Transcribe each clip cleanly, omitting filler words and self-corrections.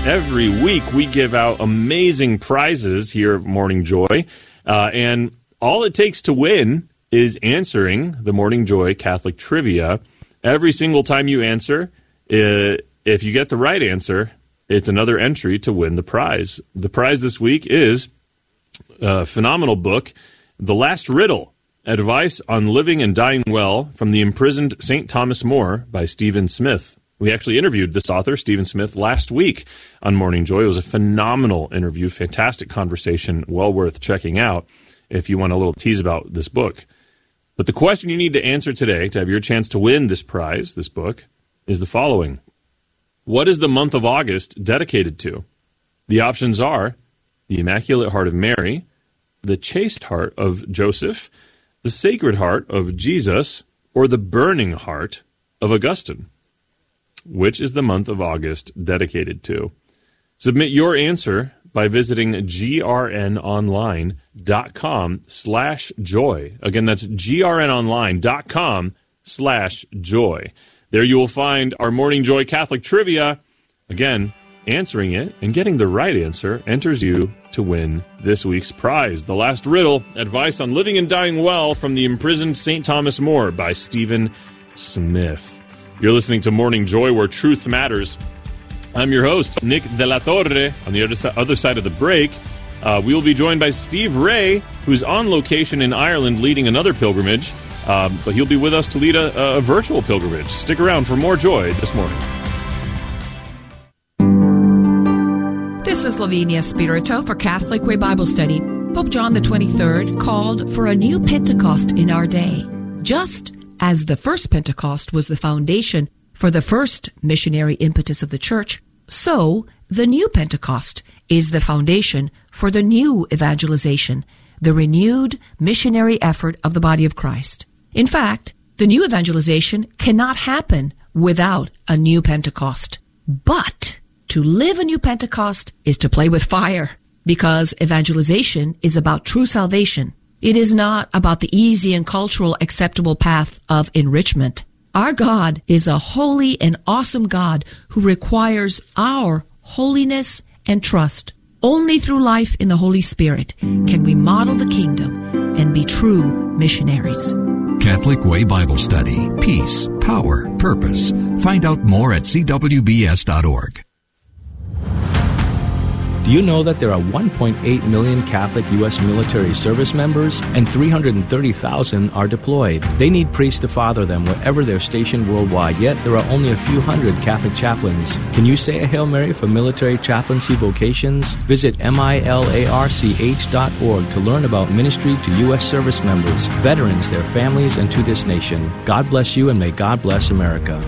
Every week we give out amazing prizes here at Morning Joy, and all it takes to win is answering the Morning Joy Catholic Trivia. Every single time you answer, if you get the right answer, it's another entry to win the prize. The prize this week is a phenomenal book, The Last Riddle, Advice on Living and Dying Well from the Imprisoned St. Thomas More by Stephen Smith. We actually interviewed this author, Stephen Smith, last week on Morning Joy. It was a phenomenal interview, fantastic conversation, well worth checking out if you want a little tease about this book. But the question you need to answer today to have your chance to win this prize, this book, is the following. What is the month of August dedicated to? The options are the Immaculate Heart of Mary, the Chaste Heart of Joseph, the Sacred Heart of Jesus, or the Burning Heart of Augustine. Which is the month of August dedicated to? Submit your answer by visiting grnonline.com/joy. Again, that's grnonline.com/joy. There you will find our Morning Joy Catholic Trivia. Again, answering it and getting the right answer enters you to win this week's prize. The Last Riddle, Advice on Living and Dying Well from the Imprisoned St. Thomas More by Stephen Smith. You're listening to Morning Joy, where truth matters. I'm your host, Nick De La Torre. On the other side of the break, we will be joined by Steve Ray, who's on location in Ireland leading another pilgrimage. But he'll be with us to lead a virtual pilgrimage. Stick around for more joy this morning. This is Lavinia Spirito for Catholic Way Bible Study. Pope John the 23rd called for a new Pentecost in our day. Just as the first Pentecost was the foundation for the first missionary impetus of the Church, so the new Pentecost is the foundation for the new evangelization, the renewed missionary effort of the body of Christ. In fact, the new evangelization cannot happen without a new Pentecost. But to live a new Pentecost is to play with fire, because evangelization is about true salvation. It is not about the easy and cultural acceptable path of enrichment. Our God is a holy and awesome God who requires our holiness and trust. Only through life in the Holy Spirit can we model the kingdom and be true missionaries. Catholic Way Bible Study. Peace, power, purpose. Find out more at cwbs.org. Do you know that there are 1.8 million Catholic U.S. military service members and 330,000 are deployed? They need priests to father them wherever they're stationed worldwide, yet there are only a few hundred Catholic chaplains. Can you say a Hail Mary for military chaplaincy vocations? Visit milarch.org to learn about ministry to U.S. service members, veterans, their families, and to this nation. God bless you, and may God bless America.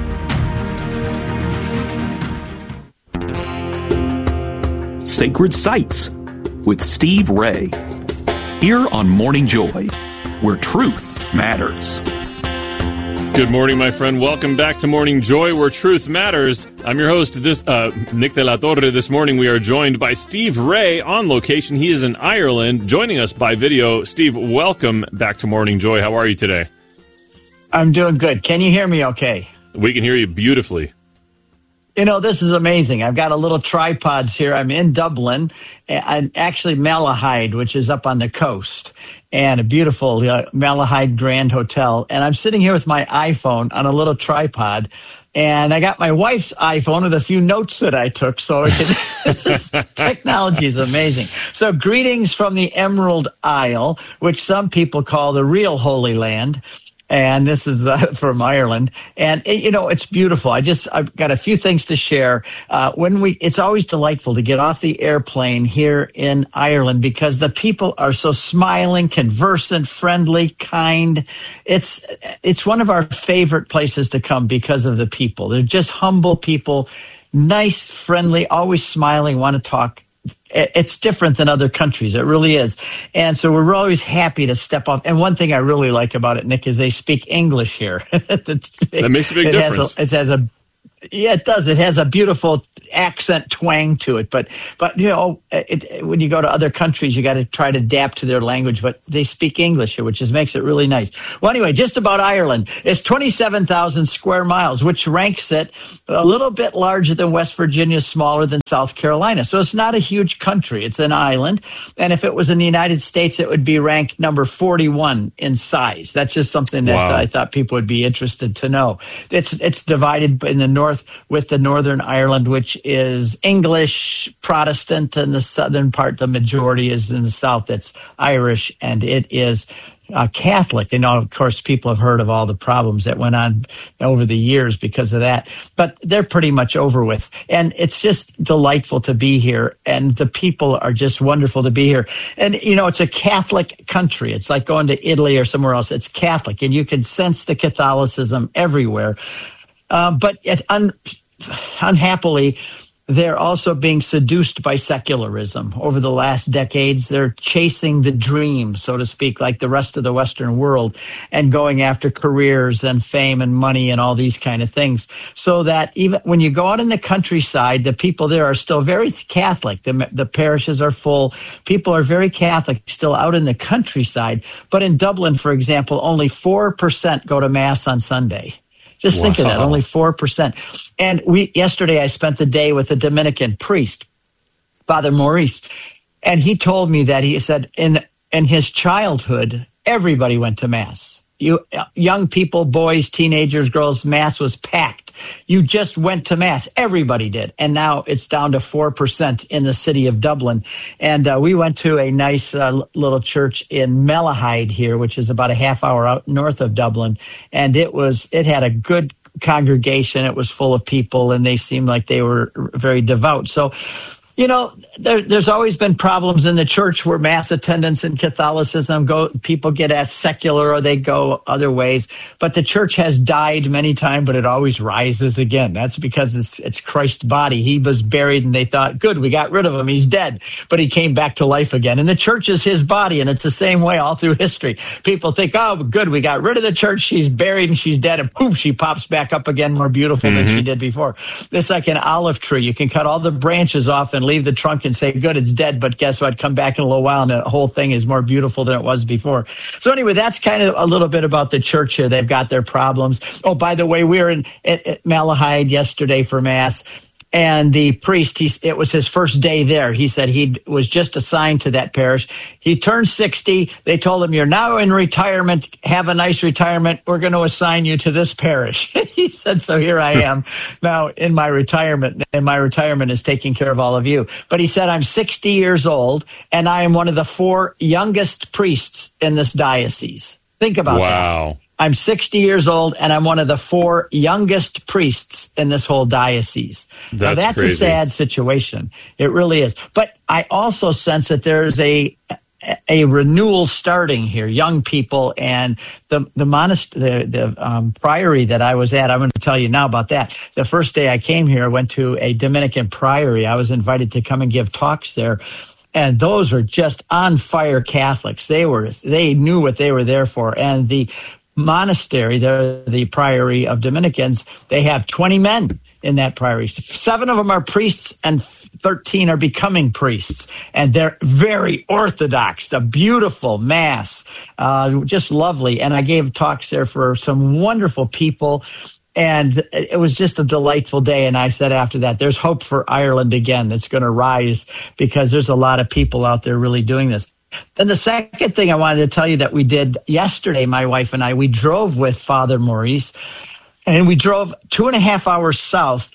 Sacred Sites with Steve Ray. Here on Morning Joy, where truth matters. Good morning, my friend. Welcome back to Morning Joy, where truth matters. I'm your host, Nick De La Torre. This morning we are joined by Steve Ray on location. He is in Ireland, joining us by video. Steve, welcome back to Morning Joy. How are you today? I'm doing good. Can you hear me okay? We can hear you beautifully. You know, this is amazing. I've got a little tripods here. I'm in Dublin, and actually Malahide, which is up on the coast, and a beautiful Malahide Grand Hotel. And I'm sitting here with my iPhone on a little tripod, and I got my wife's iPhone with a few notes that I took. So technology is amazing. So greetings from the Emerald Isle, which some people call the real Holy Land. And this is from Ireland. And, it's beautiful. I've got a few things to share. It's always delightful to get off the airplane here in Ireland because the people are so smiling, conversant, friendly, kind. It's one of our favorite places to come because of the people. They're just humble people, nice, friendly, always smiling, want to talk. It's different than other countries. It really is. And so we're always happy to step off. And one thing I really like about it, Nick, is they speak English here. That makes a big difference. It Yeah, it does. It has a beautiful accent twang to it. But when you go to other countries, you got to try to adapt to their language. But they speak English here, which makes it really nice. Well, anyway, just about Ireland. It's 27,000 square miles, which ranks it a little bit larger than West Virginia, smaller than South Carolina. So it's not a huge country. It's an island. And if it was in the United States, it would be ranked number 41 in size. That's just something that I thought people would be interested to know. It's divided in the north with the Northern Ireland, which is English Protestant, and the southern part, the majority is in the south, that's Irish, and it is Catholic. And of course, people have heard of all the problems that went on over the years because of that, but they're pretty much over with. And it's just delightful to be here, and the people are just wonderful to be here. And, it's a Catholic country. It's like going to Italy or somewhere else. It's Catholic, and you can sense the Catholicism everywhere. But unhappily, they're also being seduced by secularism. Over the last decades, they're chasing the dream, so to speak, like the rest of the Western world, and going after careers and fame and money and all these kind of things. So that even when you go out in the countryside, the people there are still very Catholic. The parishes are full. People are very Catholic still out in the countryside. But in Dublin, for example, only 4% go to Mass on Sunday. Just think of that, only 4%. And yesterday I spent the day with a Dominican priest, Father Maurice, and he told me that he said in his childhood, everybody went to Mass. Young people, boys, teenagers, girls, Mass was packed. You just went to Mass. Everybody did. And now it's down to 4% in the city of Dublin. And we went to a nice little church in Malahide here, which is about a half hour out north of Dublin. And it had a good congregation. It was full of people, and they seemed like they were very devout. So, there's always been problems in the church where Mass attendance and Catholicism people get as secular or they go other ways. But the church has died many times, but it always rises again. That's because it's Christ's body. He was buried, and they thought, good, we got rid of him. He's dead. But he came back to life again. And the church is his body, and it's the same way all through history. People think, oh, good, we got rid of the church. She's buried and she's dead. And poof, she pops back up again more beautiful than she did before. It's like an olive tree. You can cut all the branches off and leave the trunk and say, good, it's dead, but guess what? Come back in a little while and the whole thing is more beautiful than it was before. So anyway, that's kind of a little bit about the church here. They've got their problems. Oh, by the way, we were at Malahide yesterday for Mass. And the priest, it was his first day there. He said he was just assigned to that parish. He turned 60. They told him, you're now in retirement. Have a nice retirement. We're going to assign you to this parish. He said, so here I am now in my retirement, and my retirement is taking care of all of you. But he said, I'm 60 years old, and I am one of the 4 youngest priests in this diocese. Think about that. Wow. I'm 60 years old, and I'm one of the 4 youngest priests in this whole diocese. That's crazy. A sad situation. It really is. But I also sense that there's a renewal starting here. Young people, and the monastery, the priory that I was at. I'm going to tell you now about that. The first day I came here, I went to a Dominican priory. I was invited to come and give talks there. And those were just on fire Catholics. They knew what they were there for. And the monastery, the priory of Dominicans, they have 20 men in that priory. 7 of them are priests and 13 are becoming priests. And they're very Orthodox, a beautiful Mass, just lovely. And I gave talks there for some wonderful people. And it was just a delightful day. And I said after that, there's hope for Ireland again that's going to rise, because there's a lot of people out there really doing this. Then the second thing I wanted to tell you that we did yesterday, my wife and I, we drove with Father Maurice, and we drove 2.5 hours south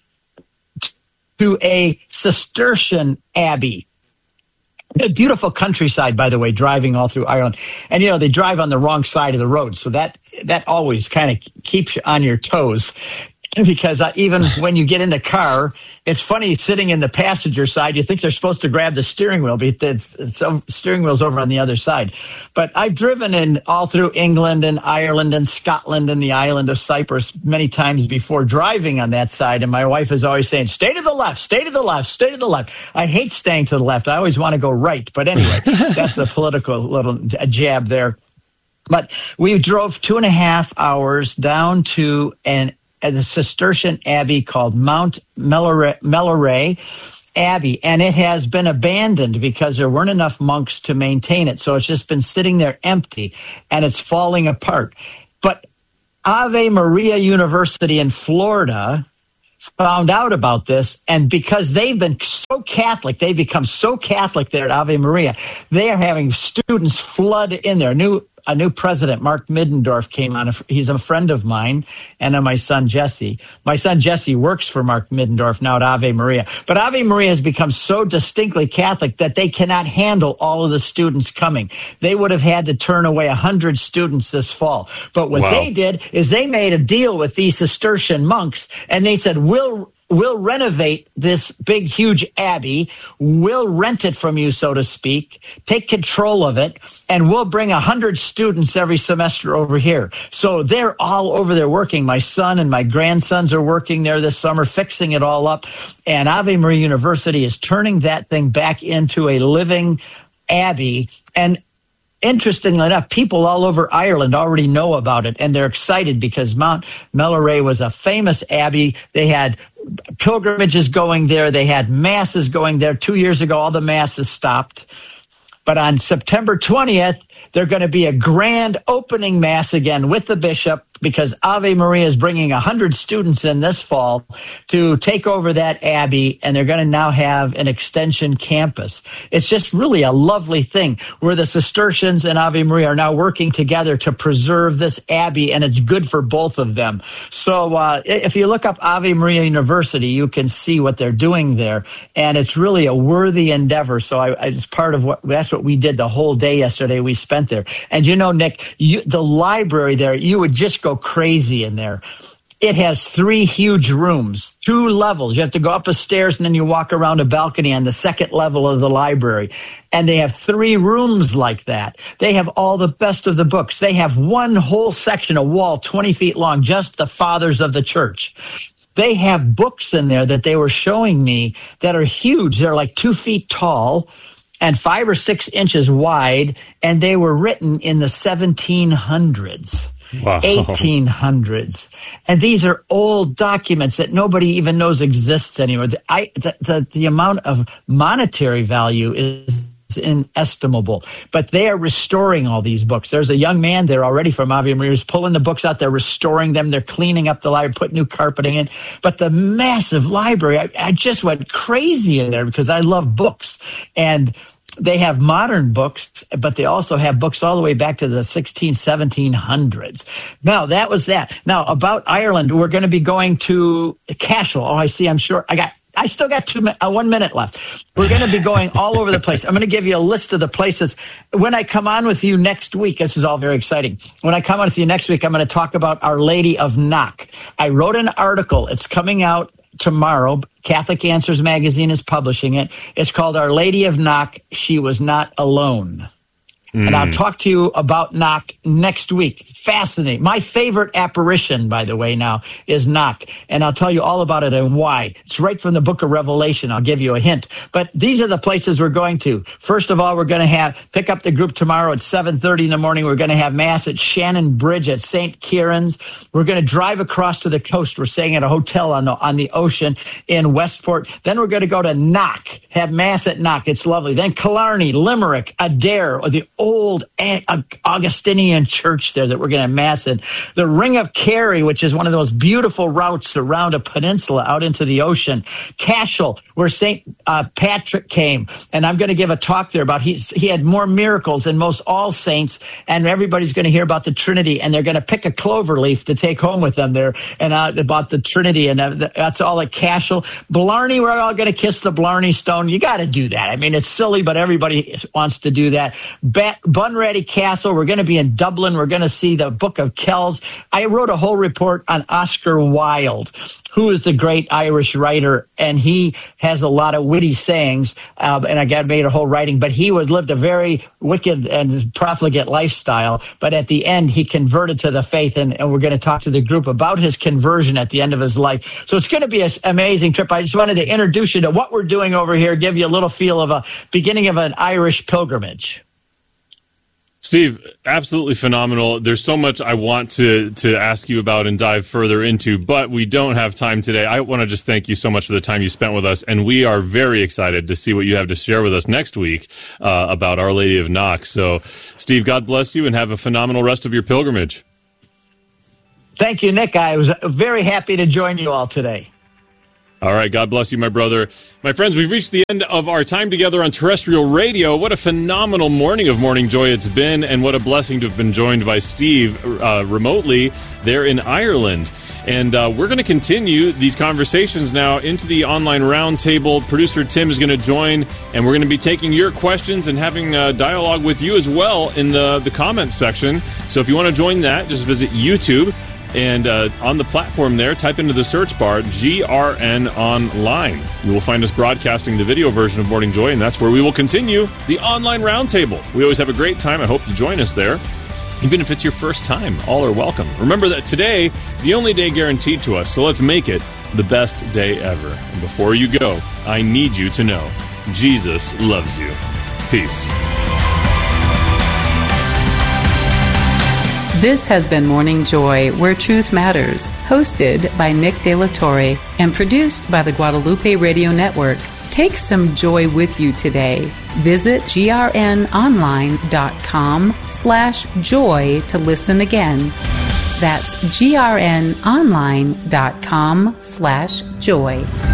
to a Cistercian abbey. A beautiful countryside, by the way, driving all through Ireland. And, they drive on the wrong side of the road. So that always kind of keeps you on your toes. Because even when you get in the car, it's funny sitting in the passenger side. You think they're supposed to grab the steering wheel, but the steering wheel's over on the other side. But I've driven all through England and Ireland and Scotland and the island of Cyprus many times before, driving on that side. And my wife is always saying, stay to the left, stay to the left, stay to the left. I hate staying to the left. I always want to go right. But anyway, that's a political little jab there. But we drove 2.5 hours down to an at the Cistercian Abbey called Mount Melleray Abbey, and it has been abandoned because there weren't enough monks to maintain it. So it's just been sitting there empty, and it's falling apart. But Ave Maria University in Florida found out about this, and because they've been so Catholic, they've become so Catholic there at Ave Maria, they are having students flood in there. A new president, Mark Middendorf, came on. He's a friend of mine and of my son, Jesse. My son, Jesse, works for Mark Middendorf now at Ave Maria. But Ave Maria has become so distinctly Catholic that they cannot handle all of the students coming. They would have had to turn away 100 students this fall. But what they did is they made a deal with these Cistercian monks, and they said, We'll renovate this big, huge abbey. We'll rent it from you, so to speak, take control of it, and we'll bring 100 students every semester over here. So they're all over there working. My son and my grandsons are working there this summer, fixing it all up. And Ave Maria University is turning that thing back into a living abbey. And interestingly enough, people all over Ireland already know about it, and they're excited because Mount Melleray was a famous abbey. They had pilgrimages going there. They had masses going there. 2 years ago, all the masses stopped. But on September 20th, they're going to be a grand opening mass again with the bishop, because Ave Maria is bringing 100 students in this fall to take over that abbey, and they're going to now have an extension campus. It's just really a lovely thing where the Cistercians and Ave Maria are now working together to preserve this abbey, and it's good for both of them. So if you look up Ave Maria University, you can see what they're doing there, and it's really a worthy endeavor. So it's part of that's what we did the whole day yesterday. We spent there. And you know, Nick, the library there, you would just go crazy in there. It has 3 huge rooms, 2 levels. You have to go up the stairs and then you walk around a balcony on the second level of the library. And they have 3 rooms like that. They have all the best of the books. They have one whole section, a wall 20 feet long, just the fathers of the church. They have books in there that they were showing me that are huge. They're like 2 feet tall and 5 or 6 inches wide, and they were written in the 1700s. Wow. 1800s. And these are old documents that nobody even knows exists anymore. The amount of monetary value is inestimable, but they are restoring all these books. There's a young man there already from Ave Maria who's pulling the books out. They're restoring them. They're cleaning up the library, putting new carpeting in. But the massive library, I just went crazy in there because I love books. And they have modern books, but they also have books all the way back to the 1700s. Now, that was that. Now, about Ireland, we're going to be going to Cashel. Oh, I see. I'm sure. I still got 1 minute left. We're going to be going all over the place. I'm going to give you a list of the places. When I come on with you next week, this is all very exciting. When I come on with you next week, I'm going to talk about Our Lady of Knock. I wrote an article. It's coming out tomorrow. Catholic Answers magazine is publishing it. It's called Our Lady of Knock, She Was Not Alone. And I'll talk to you about Knock next week. Fascinating. My favorite apparition, by the way, now is Knock. And I'll tell you all about it and why. It's right from the book of Revelation. I'll give you a hint. But these are the places we're going to. First of all, we're going to pick up the group tomorrow at 7:30 in the morning. We're going to have Mass at Shannon Bridge at St. Kieran's. We're going to drive across to the coast. We're staying at a hotel on the ocean in Westport. Then we're going to go to Knock, have Mass at Knock. It's lovely. Then Killarney, Limerick, Adair, or the old Augustinian church there that we're going to Mass in. The Ring of Kerry, which is one of those beautiful routes around a peninsula out into the ocean. Cashel, where St. Patrick came. And I'm going to give a talk there about he had more miracles than most all saints. And everybody's going to hear about the Trinity. And they're going to pick a clover leaf to take home with them there and about the Trinity. And that's all at Cashel. Blarney, we're all going to kiss the Blarney Stone. You got to do that. I mean, it's silly, but everybody wants to do that. Bunratty Castle. We're going to be in Dublin. We're going to see the Book of Kells. I wrote a whole report on Oscar Wilde, who is a great Irish writer, and he has a lot of witty sayings, and I made a whole writing, but he lived a very wicked and profligate lifestyle, but at the end, he converted to the faith, and we're going to talk to the group about his conversion at the end of his life. So it's going to be an amazing trip. I just wanted to introduce you to what we're doing over here, give you a little feel of a beginning of an Irish pilgrimage. Steve, absolutely phenomenal. There's so much I want to ask you about and dive further into, but we don't have time today. I want to just thank you so much for the time you spent with us, and we are very excited to see what you have to share with us next week about Our Lady of Knox. So, Steve, God bless you, and have a phenomenal rest of your pilgrimage. Thank you, Nick. I was very happy to join you all today. All right. God bless you, my brother. My friends, we've reached the end of our time together on terrestrial radio. What a phenomenal morning of Morning Joy it's been, and what a blessing to have been joined by Steve remotely there in Ireland. And we're going to continue these conversations now into the online roundtable. Producer Tim is going to join, and we're going to be taking your questions and having a dialogue with you as well in the comments section. So if you want to join that, just visit YouTube. And on the platform there, type into the search bar, GRN Online. You will find us broadcasting the video version of Morning Joy, and that's where we will continue the online roundtable. We always have a great time. I hope you join us there. Even if it's your first time, all are welcome. Remember that today is the only day guaranteed to us, so let's make it the best day ever. And before you go, I need you to know Jesus loves you. Peace. This has been Morning Joy, Where Truth Matters, hosted by Nick De La Torre and produced by the Guadalupe Radio Network. Take some joy with you today. Visit grnonline.com/joy to listen again. That's grnonline.com/joy.